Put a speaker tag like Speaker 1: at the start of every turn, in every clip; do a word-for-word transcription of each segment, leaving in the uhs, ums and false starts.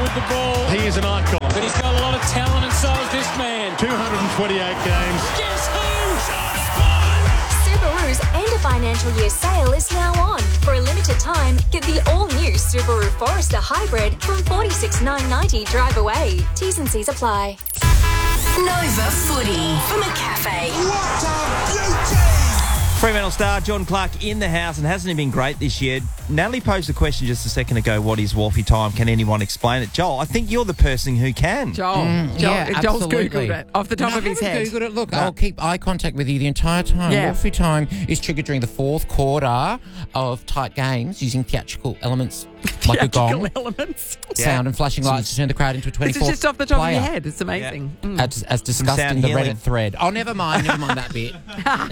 Speaker 1: with the ball.
Speaker 2: He is an icon.
Speaker 1: But he's got a lot of talent, and so is this man.
Speaker 2: two hundred twenty-eight games.
Speaker 1: Guess who?
Speaker 3: Subaru's end of financial year sale is now on. For a limited time, get the all-new Subaru Forester Hybrid from forty-six thousand nine hundred ninety dollars drive away. T's and C's apply.
Speaker 4: Nova Footy from a cafe.
Speaker 5: What a beauty!
Speaker 6: Fremantle star John Clark in the house, and hasn't he been great this year? Natalie posed a question just a second ago, what is Wolfie time? Can anyone explain it? Joel, I think you're the person who can.
Speaker 7: Joel,
Speaker 8: Mm,
Speaker 7: Joel
Speaker 8: yeah,
Speaker 7: Joel's
Speaker 8: absolutely.
Speaker 7: Googled it off the top
Speaker 8: No,
Speaker 7: of his
Speaker 8: I haven't
Speaker 7: head.
Speaker 8: Googled it. Look, I'll keep eye contact with you the entire time.
Speaker 7: Yeah.
Speaker 8: Wolfie time is triggered during the fourth quarter of tight games using theatrical elements like a
Speaker 7: Theatrical
Speaker 8: gong,
Speaker 7: elements.
Speaker 8: sound and flashing lights to turn the crowd into a
Speaker 7: This
Speaker 8: twenty-four
Speaker 7: is just off the top
Speaker 8: player.
Speaker 7: of your head. It's amazing. Mm.
Speaker 8: As, as discussed
Speaker 6: sound
Speaker 8: in the
Speaker 6: healing.
Speaker 8: Reddit thread. Oh, never mind. Never mind that bit.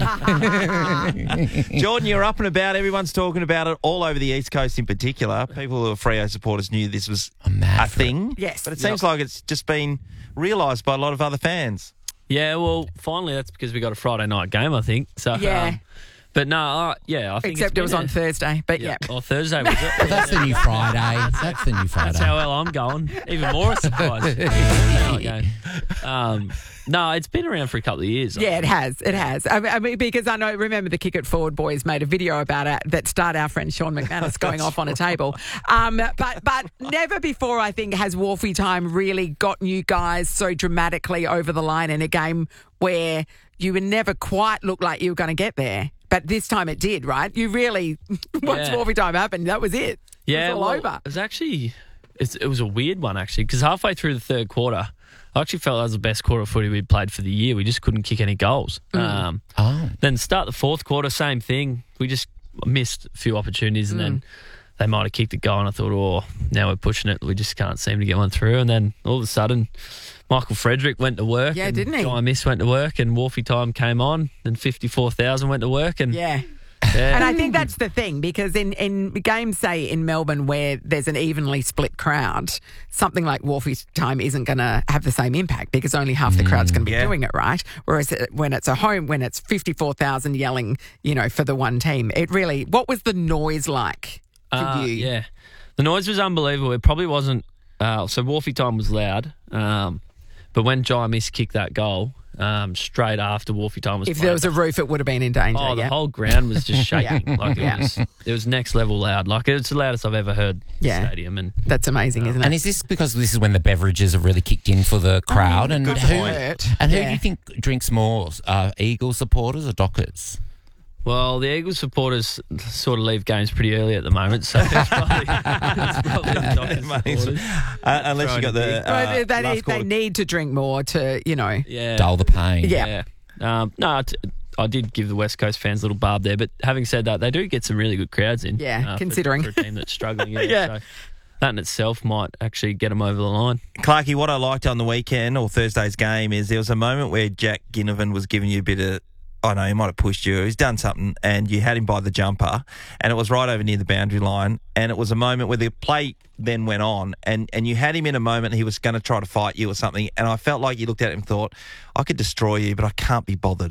Speaker 6: Jordan, you're up and about. Everyone's talking about it all over the East Coast in particular. People who are Freo supporters knew this was
Speaker 8: I'm mad
Speaker 6: a
Speaker 8: for it.
Speaker 6: thing.
Speaker 7: Yes.
Speaker 6: But it seems like it's just been realised by a lot of other fans.
Speaker 9: Yeah, well, finally that's because we got a Friday night game, I think. So,
Speaker 7: Yeah.
Speaker 9: um, but no, uh, yeah, I think
Speaker 7: Except
Speaker 9: it's
Speaker 7: it was
Speaker 9: been
Speaker 7: on
Speaker 9: a-
Speaker 7: Thursday. But yeah.
Speaker 9: Or Thursday, was it?
Speaker 8: But that's the new Friday. That's the new Friday.
Speaker 9: That's how well I'm going. Even more surprised. Thursday night game. Um, no, it's been around for a couple of years. I
Speaker 7: Yeah, it
Speaker 9: think.
Speaker 7: has. It has. I mean, I mean, because I know, remember the Kick It Forward boys made a video about it that starred our friend Sean McManus going off on a table. Um, but but never before, I think, has Wolfie time really gotten you guys so dramatically over the line in a game where you would never quite look like you were going to get there. But this time it did, right? You really, once
Speaker 9: Yeah.
Speaker 7: Wolfie time happened, that was it.
Speaker 9: Yeah,
Speaker 7: it was all
Speaker 9: well,
Speaker 7: over.
Speaker 9: It was actually, it's, it was a weird one actually, because halfway through the third quarter, I actually felt that was the best quarter of footy we'd played for the year. We just couldn't kick any goals. Um,
Speaker 8: Oh.
Speaker 9: Then start the fourth quarter, same thing. We just missed a few opportunities, and then they might have kicked a goal, and I thought, oh, now we're pushing it. We just can't seem to get one through. And then all of a sudden, Michael Frederick went to work.
Speaker 7: Yeah,
Speaker 9: and
Speaker 7: didn't he?
Speaker 9: Guy Miss went to work, and Wolfie time came on, and fifty-four thousand went to work. And
Speaker 7: Yeah.
Speaker 9: yeah.
Speaker 7: And I think that's the thing, because in, in games, say, in Melbourne where there's an evenly split crowd, something like Wolfie's time isn't going to have the same impact because only half the crowd's going to be
Speaker 6: yeah.
Speaker 7: doing it, right? Whereas it- when it's a home, when it's fifty-four thousand yelling, you know, for the one team, it really, what was the noise like for
Speaker 9: Uh,
Speaker 7: you?
Speaker 9: Yeah. The noise was unbelievable. It probably wasn't. Uh, so Wolfie time was loud. Um, but when Jai Miss kicked that goal, um, straight after Wolfie time was
Speaker 7: If
Speaker 9: played,
Speaker 7: there was a roof, it would have been in danger.
Speaker 9: Oh, the
Speaker 7: yeah.
Speaker 9: whole ground was just shaking. Like it
Speaker 7: Yeah.
Speaker 9: was, it was next level loud. Like it's the loudest I've ever heard.
Speaker 7: Yeah.
Speaker 9: Stadium and
Speaker 7: That's amazing, isn't it?
Speaker 8: And is this because this is when the beverages have really kicked in for the crowd? and
Speaker 6: good
Speaker 8: who,
Speaker 6: point.
Speaker 8: and who
Speaker 7: Yeah.
Speaker 8: do you think drinks more, uh, Eagles supporters or Dockers?
Speaker 9: well, the Eagles supporters sort of leave games pretty early at the moment, so it's probably, it's probably the Dockers supporters.
Speaker 6: Uh, unless you got the
Speaker 7: Well,
Speaker 6: uh,
Speaker 7: they, they,
Speaker 6: last
Speaker 7: need,
Speaker 6: quarter.
Speaker 7: they need to drink more to, you know.
Speaker 9: Yeah.
Speaker 8: Dull the pain.
Speaker 7: Yeah.
Speaker 9: Yeah. Um, no, t- I did give the West Coast fans a little barb there, but having said that, they do get some really good crowds in.
Speaker 7: Yeah,
Speaker 9: uh, for-
Speaker 7: considering.
Speaker 9: For, a team that's struggling. Yeah.
Speaker 7: Yeah.
Speaker 9: So that in itself might actually get them over the line.
Speaker 6: Clarkey, what I liked on the weekend or Thursday's game is there was a moment where Jack Ginnivan was giving you a bit of, I know, he might have pushed you, he's done something, and you had him by the jumper, and it was right over near the boundary line, and it was a moment where the play then went on, and, and you had him in a moment he was going to try to fight you or something, and I felt like you looked at him and thought, I could destroy you, but I can't be bothered.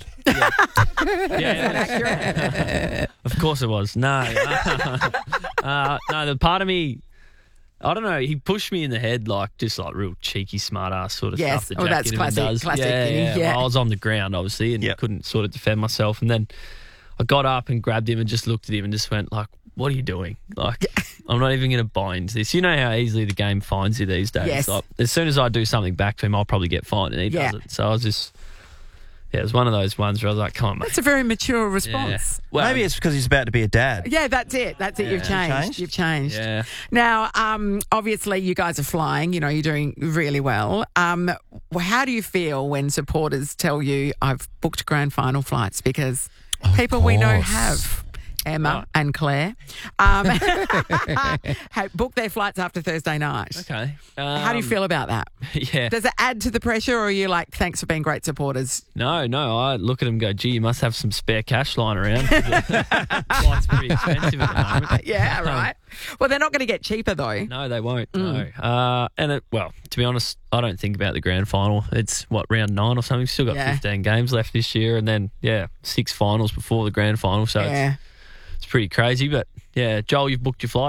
Speaker 9: Yeah. Of course it was. No. uh, no, the part of me, I don't know, he pushed me in the head like just like real cheeky, smart ass sort of
Speaker 7: Yes.
Speaker 9: stuff that
Speaker 7: Oh,
Speaker 9: Jack
Speaker 7: that's
Speaker 9: Ginnivan
Speaker 7: classic-
Speaker 9: does.
Speaker 7: classic
Speaker 9: yeah,
Speaker 7: Ginny,
Speaker 9: yeah.
Speaker 7: yeah.
Speaker 9: Well, I was on the ground, obviously, and
Speaker 6: Yep.
Speaker 9: couldn't sort of defend myself. And then I got up and grabbed him and just looked at him and just went like, what are you doing? Like, I'm not even going to buy into this. You know how easily the game finds you these days.
Speaker 7: Yes.
Speaker 9: Like, as soon as I do something back to him, I'll probably get fined, and he
Speaker 7: Yeah.
Speaker 9: doesn't. So I was just, yeah, it was one of those ones where I was like, come on, mate.
Speaker 7: That's a very mature
Speaker 9: Yeah.
Speaker 7: response.
Speaker 9: Well,
Speaker 6: Maybe it's because he's about to be a dad.
Speaker 7: Yeah, that's it. That's it. You've changed.
Speaker 6: Changed?
Speaker 7: You've changed.
Speaker 9: Yeah.
Speaker 7: Now, um, obviously, you guys are flying. You know, you're doing really well. Um, wh- how do you feel when supporters tell you, I've booked grand final flights? Because people we know
Speaker 8: course.
Speaker 7: have. Emma and Claire um, have booked their flights after Thursday night.
Speaker 9: Okay.
Speaker 7: How do you
Speaker 9: Um,
Speaker 7: feel about that?
Speaker 9: Yeah.
Speaker 7: Does it add to the pressure, or are you like, thanks for being great supporters?
Speaker 9: No, no. I look at him and go, gee, you must have some spare cash lying around. Flight's pretty expensive at the moment.
Speaker 7: Yeah,
Speaker 9: Um,
Speaker 7: right. Well, they're not going to get cheaper, though.
Speaker 9: No, they won't.
Speaker 7: Mm.
Speaker 9: No. Uh, and, it, well, to be honest, I don't think about the grand final. It's, what, round nine or something? We've still got
Speaker 7: Yeah.
Speaker 9: fifteen games left this year, and then, yeah, six finals before the grand final. So
Speaker 7: Yeah.
Speaker 9: it's, it's pretty crazy. But, yeah, Joel, you've booked your flights?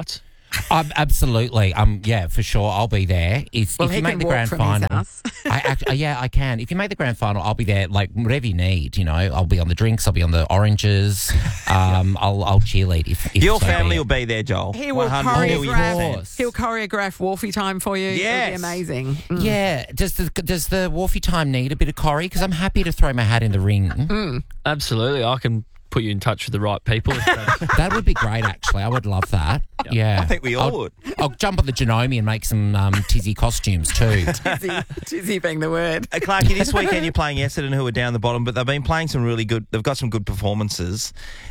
Speaker 8: Um, absolutely. Um, yeah, for sure. I'll be there. If,
Speaker 7: Well,
Speaker 8: if
Speaker 7: he
Speaker 8: you make
Speaker 7: can
Speaker 8: the
Speaker 7: walk
Speaker 8: grand
Speaker 7: from his
Speaker 8: final,
Speaker 7: house.
Speaker 8: I act, uh, yeah, I can. If you make the grand final, I'll be there. Like whatever you need. You know, I'll be on the drinks. I'll be on the oranges. Um, I'll I'll cheerlead if, if
Speaker 6: Your
Speaker 8: so
Speaker 6: family
Speaker 8: be
Speaker 6: will be there, Joel.
Speaker 7: He will
Speaker 6: one hundred million
Speaker 7: choreograph.
Speaker 6: percent.
Speaker 7: He'll choreograph Wolfie time for you.
Speaker 6: Yes.
Speaker 7: It'll be amazing. Mm.
Speaker 8: Yeah. Does the does the Wolfie time need a bit of Corrie? Because I'm happy to throw my hat in the ring.
Speaker 7: Mm.
Speaker 9: Absolutely. I can put you in touch with the right people. If that-
Speaker 8: That would be great. Actually, I would love that. Yeah.
Speaker 6: I think we all
Speaker 8: I'll,
Speaker 6: would.
Speaker 8: I'll jump on the Genome and make some um, Tizzy costumes too.
Speaker 7: Tizzy, tizzy being the word.
Speaker 6: Uh, Clarky, this weekend you're playing Essendon, who are down the bottom, but they've been playing some really good. They've got some good performances.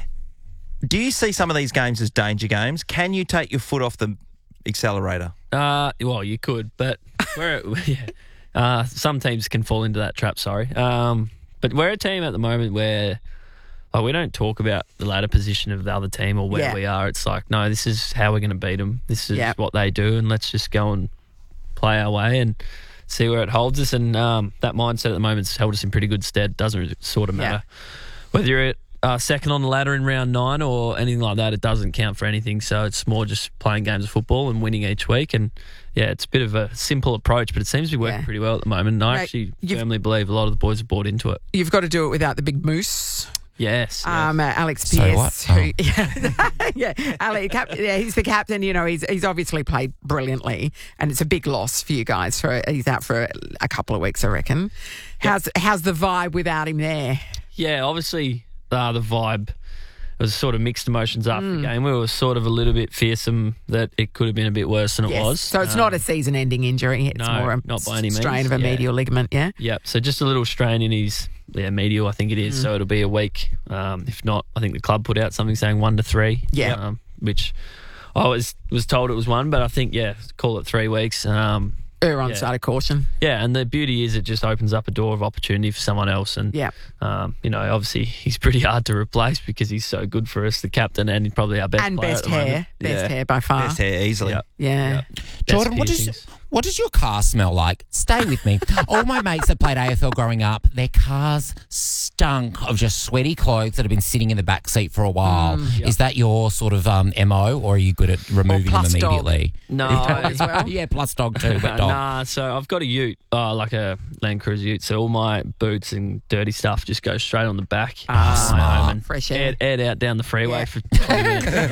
Speaker 6: Do you see some of these games as danger games? Can you take your foot off the accelerator?
Speaker 9: uh, well, you could, but we're yeah. Uh, some teams can fall into that trap. Sorry, um, but we're a team at the moment where. Oh, we don't talk about the ladder position of the other team or where
Speaker 7: Yeah.
Speaker 9: we are. It's like, no, this is how we're going to beat them. This is
Speaker 7: Yeah.
Speaker 9: what they do, and let's just go and play our way and see where it holds us. And um, that mindset at the moment's held us in pretty good stead. Doesn't really sort of matter whether you're at, uh, second on the ladder in round nine or anything like that. It doesn't count for anything. So it's more just playing games of football and winning each week. And yeah, it's a bit of a simple approach, but it seems to be working
Speaker 7: Yeah.
Speaker 9: pretty well at the moment. And I
Speaker 7: Mate,
Speaker 9: actually
Speaker 7: you've-
Speaker 9: firmly believe a lot of the boys have bought into it.
Speaker 7: You've got to do it without the big moose.
Speaker 9: Yes. yes.
Speaker 7: Um, uh, Alex
Speaker 8: So
Speaker 7: Pearce,
Speaker 8: what?
Speaker 7: who, yeah, yeah, Ali, cap, yeah, he's the captain. You know, he's he's obviously played brilliantly, and it's a big loss for you guys. For he's out for a couple of weeks, I reckon. How's how's the vibe without him there?
Speaker 9: Yeah, obviously uh, the vibe was sort of mixed emotions after
Speaker 7: Mm.
Speaker 9: the game. We were sort of a little bit fearsome that it could have been a bit worse than it
Speaker 7: Yes.
Speaker 9: was.
Speaker 7: So it's
Speaker 9: Um,
Speaker 7: not a season-ending injury. It's
Speaker 9: no,
Speaker 7: more a
Speaker 9: not by any
Speaker 7: strain
Speaker 9: means.
Speaker 7: of a
Speaker 9: Yeah.
Speaker 7: medial ligament. Yeah.
Speaker 9: Yep. So just a little strain in his yeah medial, I think it is.
Speaker 7: Mm.
Speaker 9: So it'll be a week. Um, if not, I think the club put out something saying one to three.
Speaker 7: Yeah.
Speaker 9: Um, which I was was told it was one, but I think yeah, call it three weeks. Um,
Speaker 7: Err on
Speaker 9: Yeah.
Speaker 7: side of caution.
Speaker 9: yeah, and the beauty is it just opens up a door of opportunity for someone else. And
Speaker 7: Yeah.
Speaker 9: um, you know, obviously he's pretty hard to replace because he's so good for us, the captain, and probably our best
Speaker 7: And
Speaker 9: player
Speaker 7: best
Speaker 9: at the moment.
Speaker 7: hair. Best
Speaker 9: Yeah.
Speaker 7: hair by far.
Speaker 6: Best hair, easily.
Speaker 9: Yep.
Speaker 7: Yeah.
Speaker 9: Yep.
Speaker 8: Jordan,
Speaker 9: Best
Speaker 8: what does
Speaker 9: piercings.
Speaker 8: what does your car smell like? Stay with me. All my mates that played A F L growing up, their cars stunk of just sweaty clothes that have been sitting in the back seat for a while. Is that your sort of um, M O, or are you good at removing them
Speaker 7: plus dog.
Speaker 8: immediately?
Speaker 9: No,
Speaker 7: as well?
Speaker 8: yeah, plus dog too, but
Speaker 9: Uh,
Speaker 8: dog.
Speaker 9: Nah, so I've got a ute, uh, like a Land Cruiser ute. So all my boots and dirty stuff just goes straight on the back.
Speaker 7: Ah,
Speaker 9: Fly
Speaker 8: smart.
Speaker 9: home and
Speaker 7: Fresh air.
Speaker 9: aired, aired out down the freeway
Speaker 7: Yeah.
Speaker 9: for twenty minutes.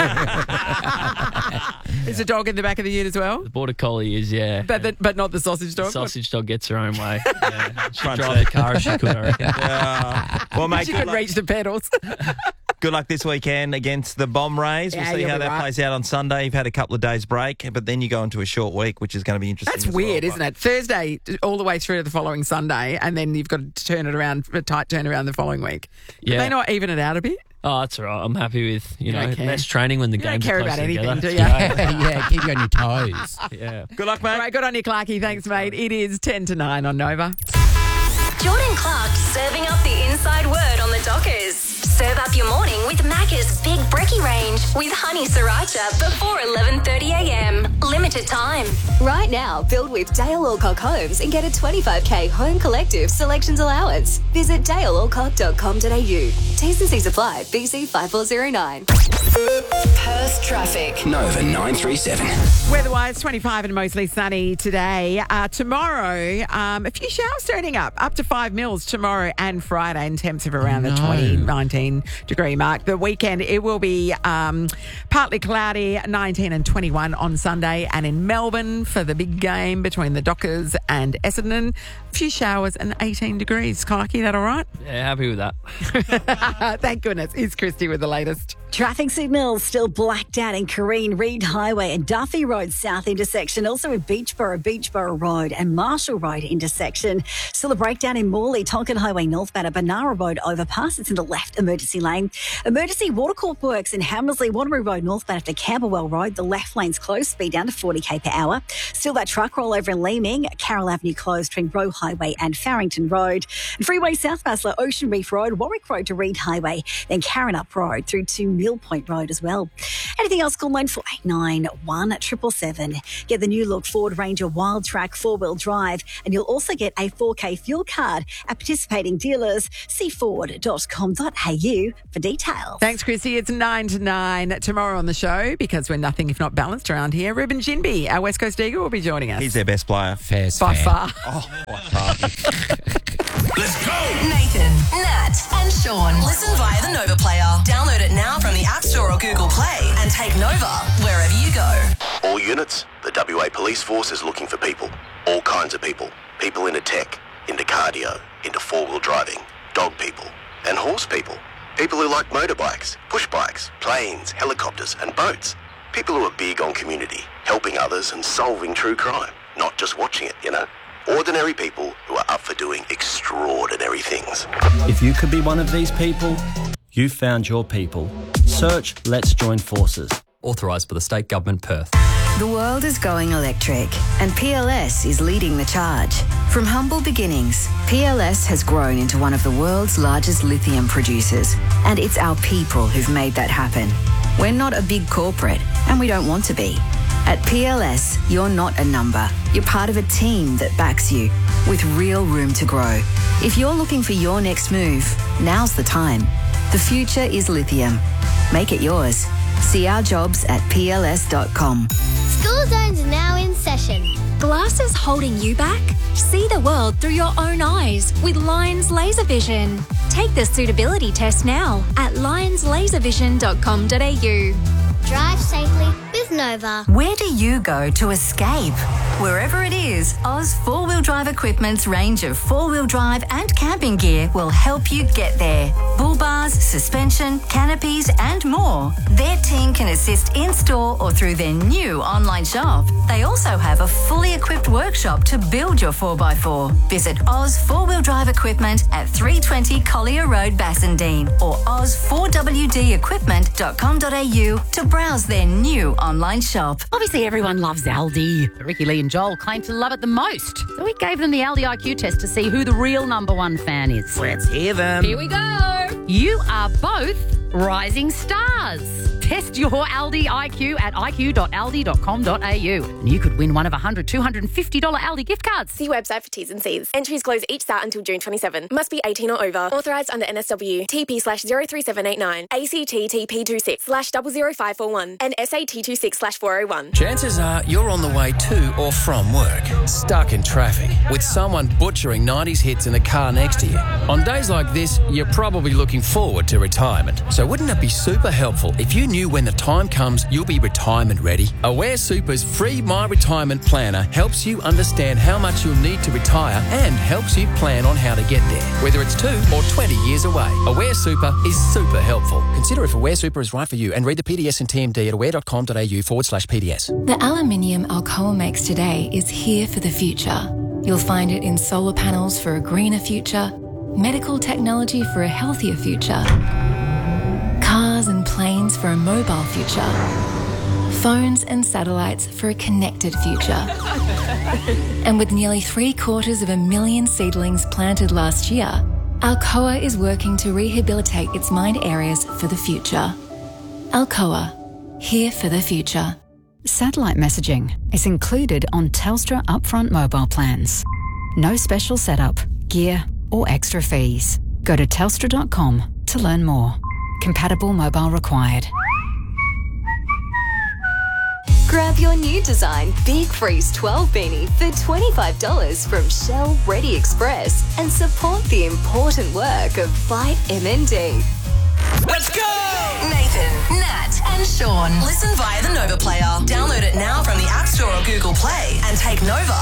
Speaker 7: Is a dog in the back of the ute as well?
Speaker 9: The border collie is, yeah.
Speaker 7: But the, but not the sausage dog.
Speaker 9: The sausage dog gets her own way. Yeah. She'd
Speaker 6: Front
Speaker 9: drive
Speaker 6: seat.
Speaker 9: the car if she could, I reckon.
Speaker 6: Yeah. Well, mate,
Speaker 7: She
Speaker 6: good
Speaker 7: could
Speaker 6: luck,
Speaker 7: reach the pedals.
Speaker 6: good luck this weekend against the Bomb Rays. We'll
Speaker 7: Yeah,
Speaker 6: see
Speaker 7: you'll
Speaker 6: how
Speaker 7: be
Speaker 6: that
Speaker 7: right.
Speaker 6: plays out on Sunday. You've had a couple of days break, but then you go into a short week, which is going to be interesting.
Speaker 7: That's
Speaker 6: as
Speaker 7: weird,
Speaker 6: well,
Speaker 7: isn't it? Thursday all the way through to the following Sunday, and then you've got to turn it around, a tight turnaround the following week. Did
Speaker 9: Yeah.
Speaker 7: they not even it out a bit?
Speaker 9: Oh, that's all right. I'm happy with, you
Speaker 7: You
Speaker 9: know,
Speaker 7: don't care.
Speaker 9: less training when the
Speaker 7: You don't
Speaker 9: games
Speaker 7: care
Speaker 9: are
Speaker 7: about
Speaker 9: closer
Speaker 7: anything,
Speaker 9: together.
Speaker 7: do
Speaker 9: It's
Speaker 7: you?
Speaker 9: great.
Speaker 8: yeah, keep you on your toes.
Speaker 9: Yeah.
Speaker 6: Good luck, mate.
Speaker 7: All right, good on you, Clarky. Thanks, mate. It is ten to nine on Nova.
Speaker 3: Jordan Clark serving up the inside word on the Dockers. Serve up your morning with Macca's Big Brekkie Range with Honey Sriracha before eleven thirty a m. Limited time. Right now, build with Dale Alcock Homes and get a twenty-five k home collective selections allowance. Visit dale alcock dot com dot a u. T's and C's apply. B C five four zero nine.
Speaker 4: Perth traffic.
Speaker 10: Nova nine three seven.
Speaker 7: Weather-wise, twenty-five and mostly sunny today. Uh, tomorrow, um, a few showers turning up, up to five mils tomorrow and Friday, and temps of around
Speaker 8: Oh,
Speaker 7: the
Speaker 8: no.
Speaker 7: twenty, nineteen degree mark. The weekend, it will be um, partly cloudy, nineteen and twenty-one on Sunday, and in Melbourne for the big game between the Dockers and Essendon, a few showers and eighteen degrees. Clarky, that all right?
Speaker 9: Yeah, happy with that.
Speaker 7: Thank goodness. Here's Christy with the latest.
Speaker 11: Traffic signals still blacked out in Careen, Reed Highway and Duffy Road South intersection. Also in Beachborough, Beachborough Road and Marshall Road intersection. Still a breakdown in Morley, Tonkin Highway northbound at Banara Road overpass. It's in the left emergency lane. Emergency Watercorp works in Hammersley, Wanneroo Road northbound after Camberwell Road. The left lane's closed, speed down to forty k per hour. Still that truck rollover in Leeming, Carroll Avenue closed between Roe Highway and Farrington Road. And Freeway South Basler, Ocean Reef Road, Warwick Road to Reed Highway, then Karrinyup Road through to Mill Point Road as well. Anything else, call nine four eight nine, one seven seven seven. Get the new look Ford Ranger Wild Track four-wheel drive, and you'll also get a four K fuel card at participating dealers. See ford dot com dot a u for details.
Speaker 7: Thanks, Chrissy. It's nine to nine tomorrow on the show, because we're nothing if not balanced around here. Ruben Jinby, our West Coast Eagle, will be joining us.
Speaker 6: He's their best player.
Speaker 8: Fair's
Speaker 7: By
Speaker 8: fair.
Speaker 7: far.
Speaker 6: Oh, by far.
Speaker 5: Let's go.
Speaker 4: Nathan, Nat, and Sean. Listen via the Nova Player. Download it now from the App Store or Google Play and take Nova wherever you go.
Speaker 10: All units, the W A Police Force is looking for people. All kinds of people. People into tech, into cardio, into four-wheel driving, dog people, and horse people. People who like motorbikes, push bikes, planes, helicopters, and boats. People who are big on community, helping others and solving true crime, not just watching it, you know. Ordinary people who are up for doing extraordinary things.
Speaker 12: If you could be one of these people, you found your people. Search Let's Join Forces.
Speaker 13: Authorised by the State Government, Perth.
Speaker 14: The world is going electric, and P L S is leading the charge. From humble beginnings, P L S has grown into one of the world's largest lithium producers, and it's our people who've made that happen. We're not a big corporate, and we don't want to be. At P L S, you're not a number. You're part of a team that backs you, with real room to grow. If you're looking for your next move, now's the time. The future is lithium. Make it yours. See our jobs at P L S dot com.
Speaker 15: School Zone's now in session. Glasses holding you back? See the world through your own eyes with Lions Laser Vision. Take the suitability test now at lions laser vision dot com dot a u.
Speaker 16: Drive safely with Nova.
Speaker 4: Where do you go to escape? Wherever it is, Oz Four-Wheel Drive Equipment's range of four-wheel drive and camping gear will help you get there. Bull bars, suspension, canopies and more. Their team can assist in-store or through their new online shop. They also have a fully equipped workshop to build your four by four. Visit Oz Four-Wheel Drive Equipment at three twenty Collier Road, Bassendean, or oz four w d equipment dot com dot a u to browse their new online shop.
Speaker 17: Obviously, everyone loves Aldi. Ricky, Lee and Joel claim to love it the most. So we gave them the Aldi I Q test to see who the real number one fan is.
Speaker 6: Let's hear them.
Speaker 17: Here we go. You are both rising stars. Test your Aldi I Q at i q dot aldi dot com dot a u. And you could win one of one hundred, two hundred fifty dollars Aldi gift cards.
Speaker 18: See website for T's and C's. Entries close each start until June twenty-seventh. Must be eighteen or over. Authorised under N S W. T P slash zero three seven eight nine. A C T T P two six slash zero zero five four one. And S A T two six slash four oh one.
Speaker 19: Chances are you're on the way to or from work, stuck in traffic, with someone butchering nineties hits in the car next to you. On days like this, you're probably looking forward to retirement. So wouldn't it be super helpful if you knew when the time comes you'll be retirement ready? Aware Super's free My Retirement Planner helps you understand how much you'll need to retire and helps you plan on how to get there, whether it's two or twenty years away. Aware Super is super helpful. Consider if Aware Super is right for you and read the P D S and T M D at aware dot com dot a u forward slash P D S.
Speaker 20: The aluminium Alcoa makes today is here for the future. You'll find it in solar panels for a greener future, medical technology for a healthier future, cars and planes for a mobile future, phones and satellites for a connected future. And with nearly three quarters of a million seedlings planted last year, Alcoa is working to rehabilitate its mined areas for the future. Alcoa, here for the future.
Speaker 21: Satellite messaging is included on Telstra upfront mobile plans. No special setup, gear or extra fees. Go to telstra dot com to learn more. Compatible mobile required.
Speaker 22: Grab your new design Big Freeze twelve beanie for twenty-five dollars from Shell Ready Express and support the important work of Fight M N D.
Speaker 5: Let's go!
Speaker 4: Nathan, Nat and Sean. Listen via the Nova Player. Download it now from the App Store or Google Play and take Nova